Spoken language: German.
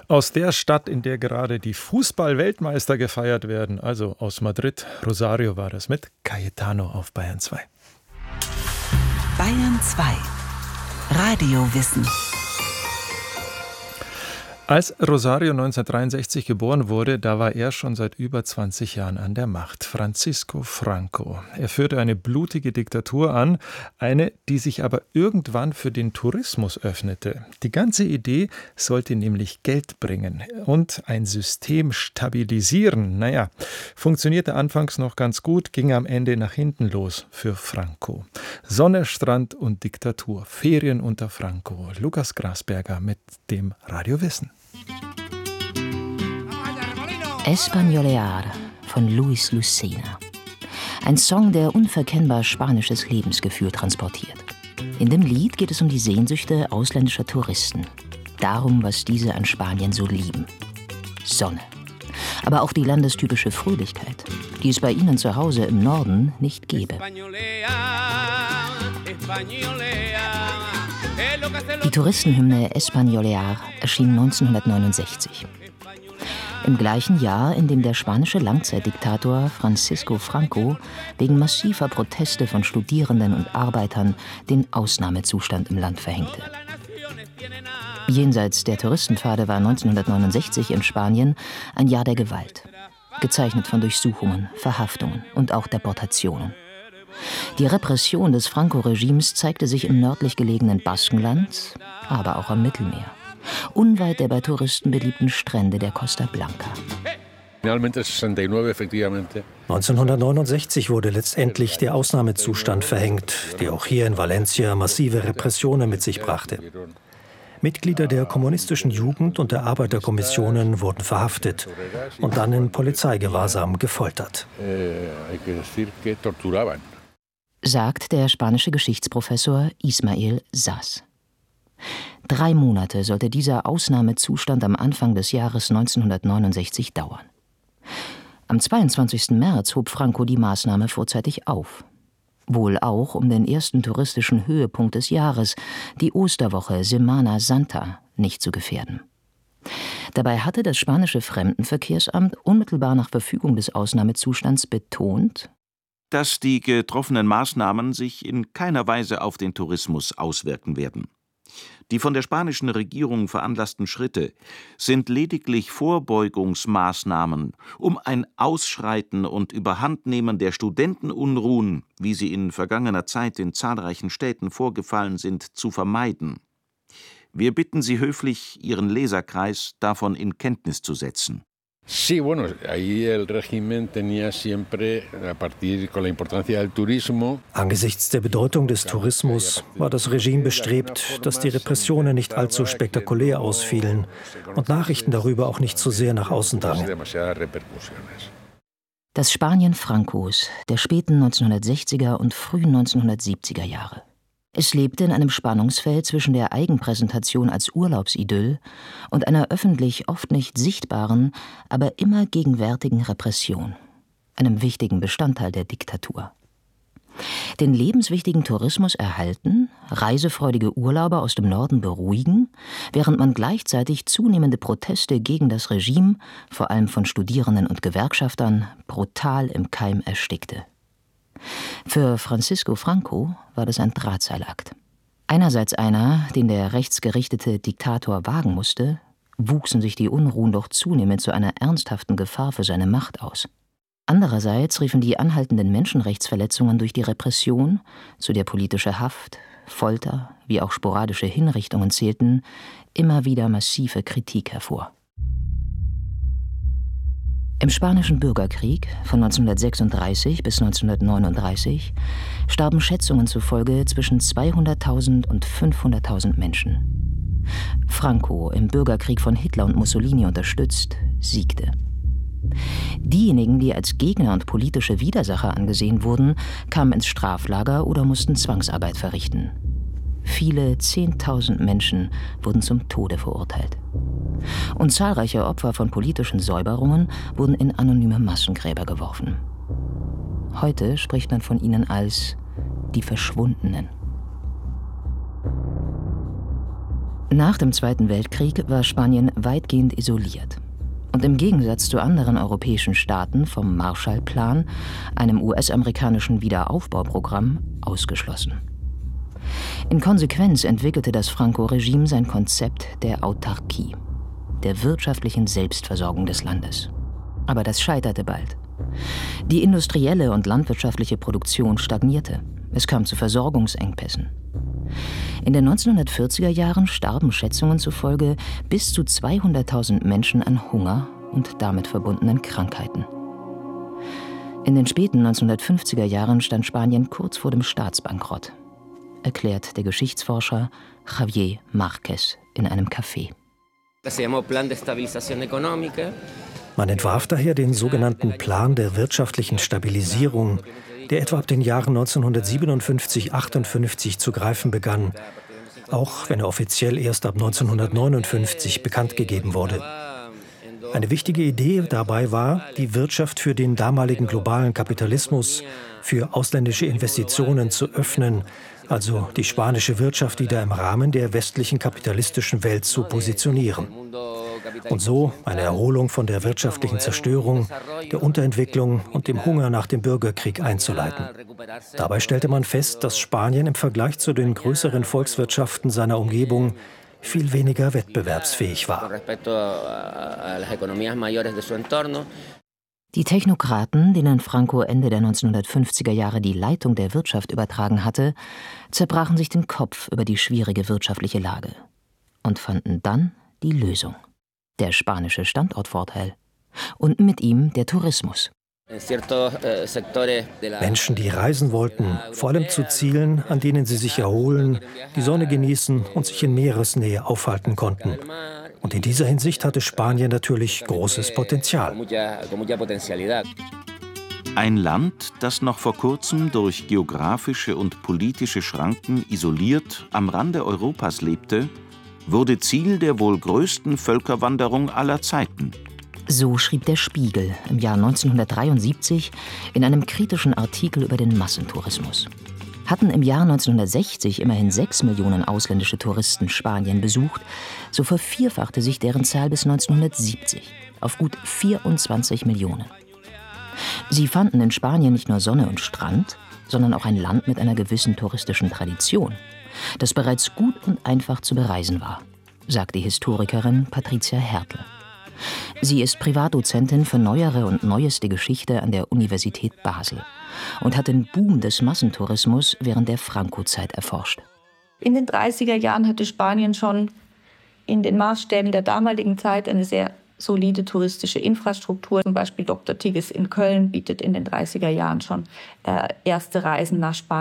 Aus der Stadt, in der gerade die Fußball-Weltmeister gefeiert werden, also aus Madrid, Rosario war das mit Cayetano auf Bayern 2. Bayern 2. Radiowissen. Als Rosario 1963 geboren wurde, da war er schon seit über 20 Jahren an der Macht, Francisco Franco. Er führte eine blutige Diktatur an, eine, die sich aber irgendwann für den Tourismus öffnete. Die ganze Idee sollte nämlich Geld bringen und ein System stabilisieren. Naja, funktionierte anfangs noch ganz gut, ging am Ende nach hinten los für Franco. Sonne, Strand und Diktatur, Ferien unter Franco. Lukas Grasberger mit dem Radiowissen. Españolear von Luis Lucena. Ein Song, der unverkennbar spanisches Lebensgefühl transportiert. In dem Lied geht es um die Sehnsüchte ausländischer Touristen. Darum, was diese an Spanien so lieben. Sonne. Aber auch die landestypische Fröhlichkeit, die es bei ihnen zu Hause im Norden nicht gäbe. Die Touristenhymne Españolear erschien 1969. Im gleichen Jahr, in dem der spanische Langzeitdiktator Francisco Franco wegen massiver Proteste von Studierenden und Arbeitern den Ausnahmezustand im Land verhängte. Jenseits der Touristenpfade war 1969 in Spanien ein Jahr der Gewalt, gezeichnet von Durchsuchungen, Verhaftungen und auch Deportationen. Die Repression des Franco-Regimes zeigte sich im nördlich gelegenen Baskenland, aber auch am Mittelmeer, unweit der bei Touristen beliebten Strände der Costa Blanca. 1969 wurde letztendlich der Ausnahmezustand verhängt, der auch hier in Valencia massive Repressionen mit sich brachte. Mitglieder der kommunistischen Jugend- und der Arbeiterkommissionen wurden verhaftet und dann in Polizeigewahrsam gefoltert. Sagt der spanische Geschichtsprofessor Ismael Sass. 3 Monate sollte dieser Ausnahmezustand am Anfang des Jahres 1969 dauern. Am 22. März hob Franco die Maßnahme vorzeitig auf. Wohl auch, um den ersten touristischen Höhepunkt des Jahres, die Osterwoche Semana Santa, nicht zu gefährden. Dabei hatte das spanische Fremdenverkehrsamt unmittelbar nach Verfügung des Ausnahmezustands betont, dass die getroffenen Maßnahmen sich in keiner Weise auf den Tourismus auswirken werden. Die von der spanischen Regierung veranlassten Schritte sind lediglich Vorbeugungsmaßnahmen, um ein Ausschreiten und Überhandnehmen der Studentenunruhen, wie sie in vergangener Zeit in zahlreichen Städten vorgefallen sind, zu vermeiden. Wir bitten Sie höflich, Ihren Leserkreis davon in Kenntnis zu setzen. Angesichts der Bedeutung des Tourismus war das Regime bestrebt, dass die Repressionen nicht allzu spektakulär ausfielen und Nachrichten darüber auch nicht zu sehr nach außen drangen. Das Spanien Francos der späten 1960er und frühen 1970er Jahre. Es lebte in einem Spannungsfeld zwischen der Eigenpräsentation als Urlaubsidyll und einer öffentlich oft nicht sichtbaren, aber immer gegenwärtigen Repression, einem wichtigen Bestandteil der Diktatur. Den lebenswichtigen Tourismus erhalten, reisefreudige Urlauber aus dem Norden beruhigen, während man gleichzeitig zunehmende Proteste gegen das Regime, vor allem von Studierenden und Gewerkschaftern, brutal im Keim erstickte. Für Francisco Franco war das ein Drahtseilakt. Einerseits einer, den der rechtsgerichtete Diktator wagen musste, wuchsen sich die Unruhen doch zunehmend zu einer ernsthaften Gefahr für seine Macht aus. Andererseits riefen die anhaltenden Menschenrechtsverletzungen durch die Repression, zu der politische Haft, Folter wie auch sporadische Hinrichtungen zählten, immer wieder massive Kritik hervor. Im Spanischen Bürgerkrieg von 1936 bis 1939 starben Schätzungen zufolge zwischen 200.000 und 500.000 Menschen. Franco, im Bürgerkrieg von Hitler und Mussolini unterstützt, siegte. Diejenigen, die als Gegner und politische Widersacher angesehen wurden, kamen ins Straflager oder mussten Zwangsarbeit verrichten. Viele 10.000 Menschen wurden zum Tode verurteilt. Und zahlreiche Opfer von politischen Säuberungen wurden in anonyme Massengräber geworfen. Heute spricht man von ihnen als die Verschwundenen. Nach dem Zweiten Weltkrieg war Spanien weitgehend isoliert und im Gegensatz zu anderen europäischen Staaten vom Marshallplan, einem US-amerikanischen Wiederaufbauprogramm, ausgeschlossen. In Konsequenz entwickelte das Franco-Regime sein Konzept der Autarkie, der wirtschaftlichen Selbstversorgung des Landes. Aber das scheiterte bald. Die industrielle und landwirtschaftliche Produktion stagnierte. Es kam zu Versorgungsengpässen. In den 1940er Jahren starben Schätzungen zufolge bis zu 200.000 Menschen an Hunger und damit verbundenen Krankheiten. In den späten 1950er Jahren stand Spanien kurz vor dem Staatsbankrott, erklärt der Geschichtsforscher Javier Márquez in einem Café. Man entwarf daher den sogenannten Plan der wirtschaftlichen Stabilisierung, der etwa ab den Jahren 1957/58 zu greifen begann, auch wenn er offiziell erst ab 1959 bekannt gegeben wurde. Eine wichtige Idee dabei war, die Wirtschaft für den damaligen globalen Kapitalismus, für ausländische Investitionen zu öffnen, also die spanische Wirtschaft wieder im Rahmen der westlichen kapitalistischen Welt zu positionieren. Und so eine Erholung von der wirtschaftlichen Zerstörung, der Unterentwicklung und dem Hunger nach dem Bürgerkrieg einzuleiten. Dabei stellte man fest, dass Spanien im Vergleich zu den größeren Volkswirtschaften seiner Umgebung viel weniger wettbewerbsfähig war. Die Technokraten, denen Franco Ende der 1950er Jahre die Leitung der Wirtschaft übertragen hatte, zerbrachen sich den Kopf über die schwierige wirtschaftliche Lage und fanden dann die Lösung: der spanische Standortvorteil und mit ihm der Tourismus. Menschen, die reisen wollten, vor allem zu Zielen, an denen sie sich erholen, die Sonne genießen und sich in Meeresnähe aufhalten konnten. Und in dieser Hinsicht hatte Spanien natürlich großes Potenzial. Ein Land, das noch vor kurzem durch geografische und politische Schranken isoliert am Rande Europas lebte, wurde Ziel der wohl größten Völkerwanderung aller Zeiten. So schrieb der Spiegel im Jahr 1973 in einem kritischen Artikel über den Massentourismus. Hatten im Jahr 1960 immerhin 6 Millionen ausländische Touristen Spanien besucht, so vervierfachte sich deren Zahl bis 1970 auf gut 24 Millionen. Sie fanden in Spanien nicht nur Sonne und Strand, sondern auch ein Land mit einer gewissen touristischen Tradition, das bereits gut und einfach zu bereisen war, sagt die Historikerin Patricia Hertel. Sie ist Privatdozentin für neuere und neueste Geschichte an der Universität Basel und hat den Boom des Massentourismus während der Franco-Zeit erforscht. In den 30er Jahren hatte Spanien schon in den Maßstäben der damaligen Zeit eine sehr solide touristische Infrastruktur. Zum Beispiel Dr. Tigges in Köln bietet in den 30er Jahren schon erste Reisen nach Spanien